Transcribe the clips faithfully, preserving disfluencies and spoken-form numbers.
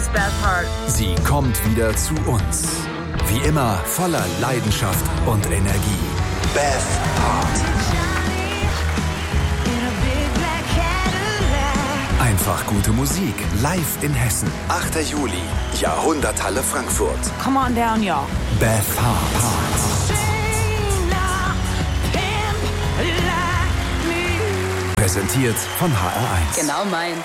Beth Hart. Sie kommt wieder zu uns. Wie immer voller Leidenschaft und Energie. Beth Hart. Einfach gute Musik. Live in Hessen. achter Juli. Jahrhunderthalle Frankfurt. Come on down, y'all. Beth Hart. Präsentiert von H R eins. Genau meins.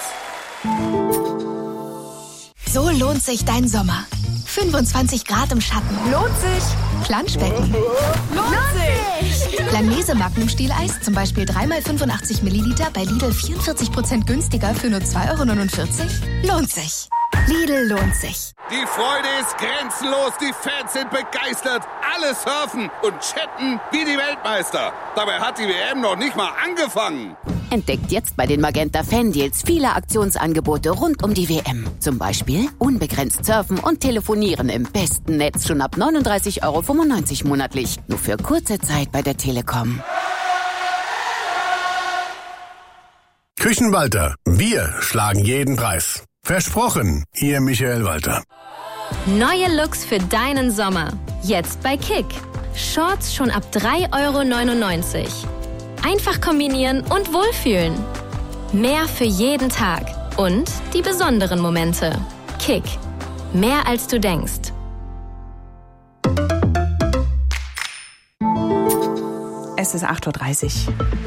So lohnt sich dein Sommer. fünfundzwanzig Grad im Schatten. Lohnt sich. Planschbecken. Lohnt sich. Langnese Magnum Stieleis, zum Beispiel drei mal fünfundachtzig Milliliter bei Lidl vierundvierzig Prozent günstiger für nur zwei Euro neunundvierzig. Lohnt sich. Lidl lohnt sich. Die Freude ist grenzenlos, die Fans sind begeistert. Alle surfen und chatten wie die Weltmeister. Dabei hat die W M noch nicht mal angefangen. Entdeckt jetzt bei den Magenta Fan-Deals viele Aktionsangebote rund um die W M. Zum Beispiel unbegrenzt surfen und telefonieren im besten Netz schon ab neununddreißig Euro fünfundneunzig monatlich. Nur für kurze Zeit bei der Telekom. Küchenwalter, wir schlagen jeden Preis. Versprochen, Ihr Michael Walter. Neue Looks für deinen Sommer. Jetzt bei Kick. Shorts schon ab drei Euro neunundneunzig. Einfach kombinieren und wohlfühlen. Mehr für jeden Tag. Und die besonderen Momente. Kick. Mehr als du denkst. Es ist acht Uhr dreißig.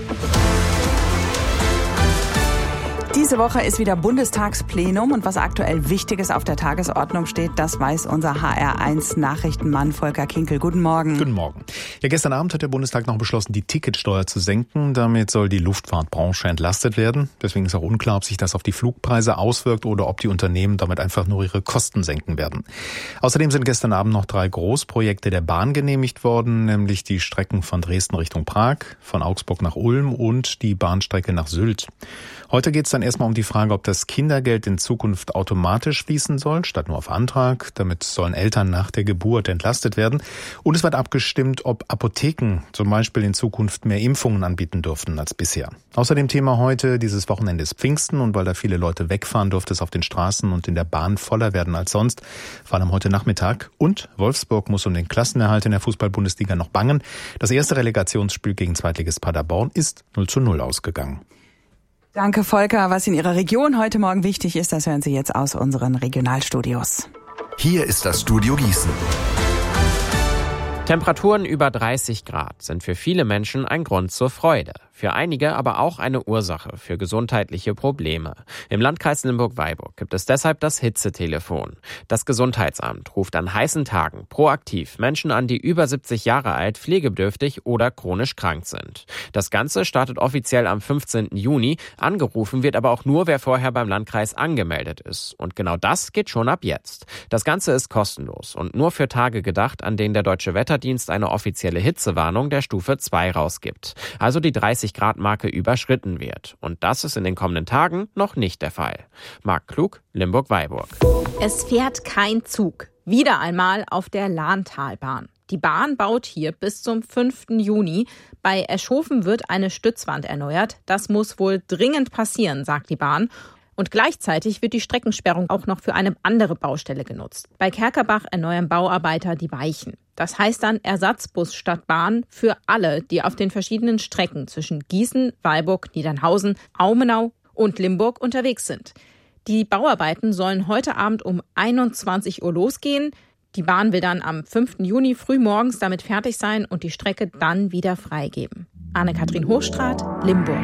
Diese Woche ist wieder Bundestagsplenum und was aktuell Wichtiges auf der Tagesordnung steht, das weiß unser H R eins Nachrichtenmann Volker Kinkel. Guten Morgen. Guten Morgen. Ja, gestern Abend hat der Bundestag noch beschlossen, die Ticketsteuer zu senken. Damit soll die Luftfahrtbranche entlastet werden. Deswegen ist auch unklar, ob sich das auf die Flugpreise auswirkt oder ob die Unternehmen damit einfach nur ihre Kosten senken werden. Außerdem sind gestern Abend noch drei Großprojekte der Bahn genehmigt worden, nämlich die Strecken von Dresden Richtung Prag, von Augsburg nach Ulm und die Bahnstrecke nach Sylt. Heute geht es dann erstmal um die Frage, ob das Kindergeld in Zukunft automatisch fließen soll, statt nur auf Antrag. Damit sollen Eltern nach der Geburt entlastet werden. Und es wird abgestimmt, ob Apotheken zum Beispiel in Zukunft mehr Impfungen anbieten dürften als bisher. Außerdem Thema heute, dieses Wochenende ist Pfingsten und weil da viele Leute wegfahren, dürfte es auf den Straßen und in der Bahn voller werden als sonst. Vor allem heute Nachmittag. Und Wolfsburg muss um den Klassenerhalt in der Fußball-Bundesliga noch bangen. Das erste Relegationsspiel gegen Zweitligist Paderborn ist null zu null ausgegangen. Danke, Volker. Was in Ihrer Region heute Morgen wichtig ist, das hören Sie jetzt aus unseren Regionalstudios. Hier ist das Studio Gießen. Temperaturen über dreißig Grad sind für viele Menschen ein Grund zur Freude. Für einige aber auch eine Ursache für gesundheitliche Probleme. Im Landkreis Limburg-Weilburg gibt es deshalb das Hitzetelefon. Das Gesundheitsamt ruft an heißen Tagen proaktiv Menschen an, die über siebzig Jahre alt, pflegebedürftig oder chronisch krank sind. Das Ganze startet offiziell am fünfzehnten Juni. Angerufen wird aber auch nur, wer vorher beim Landkreis angemeldet ist. Und genau das geht schon ab jetzt. Das Ganze ist kostenlos und nur für Tage gedacht, an denen der Deutsche Wetterdienst eine offizielle Hitzewarnung der Stufe zwei rausgibt. Also die dreißig Grad Marke überschritten wird. Und das ist in den kommenden Tagen noch nicht der Fall. Marc Klug, Limburg-Weilburg. Es fährt kein Zug. Wieder einmal auf der Lahntalbahn. Die Bahn baut hier bis zum fünften Juni. Bei Eschhofen wird eine Stützwand erneuert. Das muss wohl dringend passieren, sagt die Bahn. Und gleichzeitig wird die Streckensperrung auch noch für eine andere Baustelle genutzt. Bei Kerkerbach erneuern Bauarbeiter die Weichen. Das heißt dann Ersatzbus statt Bahn für alle, die auf den verschiedenen Strecken zwischen Gießen, Weilburg, Niedernhausen, Aumenau und Limburg unterwegs sind. Die Bauarbeiten sollen heute Abend um einundzwanzig Uhr losgehen. Die Bahn will dann am fünften Juni frühmorgens damit fertig sein und die Strecke dann wieder freigeben. Anne-Kathrin Hochstraat, Limburg.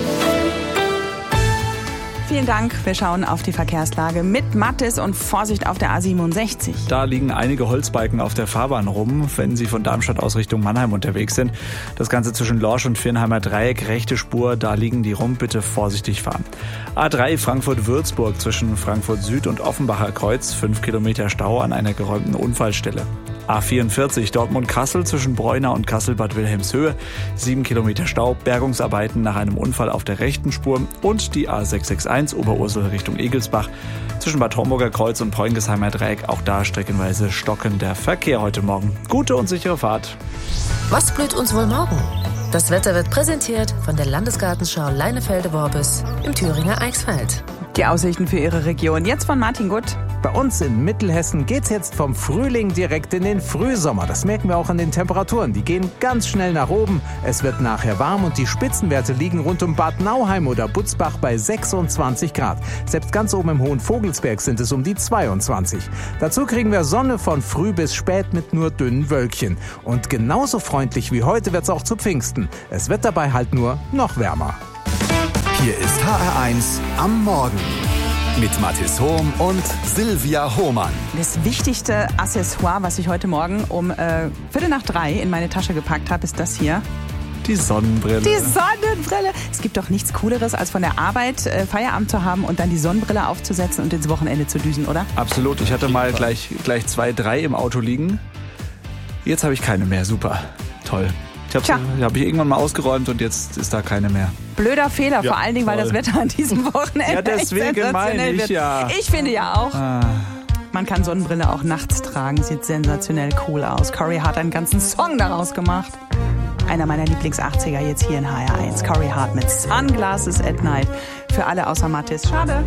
Vielen Dank. Wir schauen auf die Verkehrslage mit Mattes und Vorsicht auf der A siebenundsechzig. Da liegen einige Holzbalken auf der Fahrbahn rum, wenn Sie von Darmstadt aus Richtung Mannheim unterwegs sind. Das Ganze zwischen Lorsch und Viernheimer Dreieck, rechte Spur, da liegen die rum, bitte vorsichtig fahren. A drei Frankfurt-Würzburg zwischen Frankfurt Süd und Offenbacher Kreuz, fünf Kilometer Stau an einer geräumten Unfallstelle. A vierundvierzig Dortmund-Kassel zwischen Breuna und Kassel-Bad Wilhelmshöhe, sieben Kilometer Stau, Bergungsarbeiten nach einem Unfall auf der rechten Spur und die A sechs sechs eins Oberursel Richtung Egelsbach zwischen Bad Homburger Kreuz und Preungesheimer Dreieck, auch da streckenweise stockender Verkehr heute Morgen. Gute und sichere Fahrt. Was blüht uns wohl morgen? Das Wetter wird präsentiert von der Landesgartenschau Leinefelde-Worbis im Thüringer Eichsfeld. Die Aussichten für Ihre Region jetzt von Martin Gutt. Bei uns in Mittelhessen geht's jetzt vom Frühling direkt in den Frühsommer. Das merken wir auch an den Temperaturen. Die gehen ganz schnell nach oben. Es wird nachher warm und die Spitzenwerte liegen rund um Bad Nauheim oder Butzbach bei sechsundzwanzig Grad. Selbst ganz oben im Hohen Vogelsberg sind es um die zweiundzwanzig. Dazu kriegen wir Sonne von früh bis spät mit nur dünnen Wölkchen. Und genauso freundlich wie heute wird's auch zu Pfingsten. Es wird dabei halt nur noch wärmer. Hier ist H R eins am Morgen mit Mathis Hohm und Silvia Hohmann. Das wichtigste Accessoire, was ich heute Morgen um äh, Viertel nach drei in meine Tasche gepackt habe, ist das hier. Die Sonnenbrille. Die Sonnenbrille. Es gibt doch nichts Cooleres, als von der Arbeit äh, Feierabend zu haben und dann die Sonnenbrille aufzusetzen und ins Wochenende zu düsen, oder? Absolut. Ich hatte mal gleich, gleich zwei, drei im Auto liegen. Jetzt habe ich keine mehr. Super. Toll. Ich habe hab ich irgendwann mal ausgeräumt und jetzt ist da keine mehr. Blöder Fehler, Ja, vor allen Dingen, weil voll. das Wetter an diesem Wochenende Ja, deswegen echt meine sensationell ich wird. ja. Ich finde ja auch. Ah. Man kann Sonnenbrille auch nachts tragen. Sieht sensationell cool aus. Corey Hart hat einen ganzen Song daraus gemacht. Einer meiner Lieblings-achtziger jetzt hier in H R eins. Corey Hart mit Sunglasses at Night. Für alle außer Mathis. Schade.